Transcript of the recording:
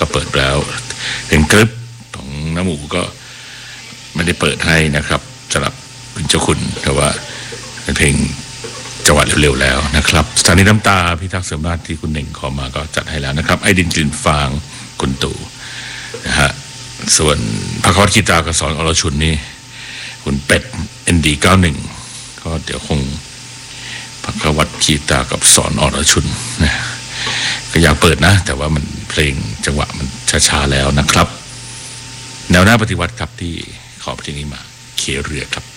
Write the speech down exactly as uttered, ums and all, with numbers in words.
ก็เปิดแล้วเพลงกรึบของน้ำหมูก็ไม่ได้เปิดให้นะครับสำหรับคุณเจ้าคุณแต่ว่าเป็นเพลงจังหวะเร็วๆแล้วนะครับสถานีน้ำตาพิทักษ์เสริมราชที่คุณเน่งขอมาก็จัดให้แล้วนะครับไอดินกลิ่นฟางคุณตู่นะฮะส่วนพระคอร์ดกีตาร์กับสอนอรชุนนี่คุณเป็ด เอ็น ดี เก้าสิบเอ็ด ก็เดี๋ยวคงพระควัตกีตาร์กับสอนอรชุนนะก็อยากเปิดนะแต่ว่ามันเพลงจังหวะมันช้าๆแล้วนะครับแนวหน้าปฏิวัติครับที่ขอเพลงนี้มาเคเรือครับ